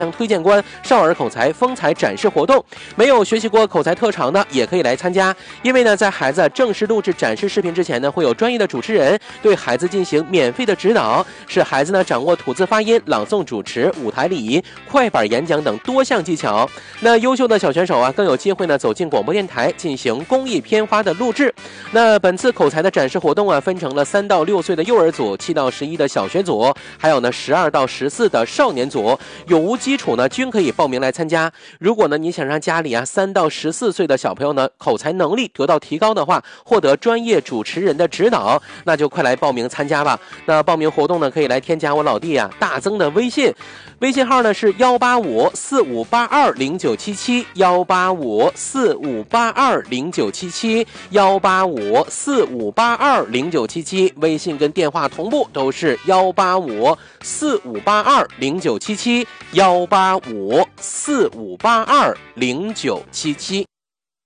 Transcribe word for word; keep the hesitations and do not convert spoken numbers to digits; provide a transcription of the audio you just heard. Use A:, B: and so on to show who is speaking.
A: 推荐官少儿口才风采展示活动，没有学习过口才特长的也可以来参加。因为呢，在孩子正式录制展示视频之前呢，会有专业的主持人对孩子进行免费的指导，使孩子呢掌握吐字发音、朗诵主持、舞台礼仪、快板演讲等多项技巧。那优秀的小选手啊，更有机会呢走进广播电台进行公益片花的录制。那本次口才的展示活动啊，分成了三到六岁的幼儿组、七到十一的小学组，还有呢十二到十四的少年组，有无基础呢均可以报名来参加。如果呢你想让家里啊三到十四岁的小朋友呢口才能力得到提高的话，获得专业主持人的指导，那就快来报名参加吧。那报名活动呢可以来添加我老弟啊大增的微信，微信号呢是幺八五四五八二零九七七幺八五四五八二零九七七幺八五四五八二零九七七，微信跟电话同步都是幺八五四五八二零九七七幺八五四五八二零九七七。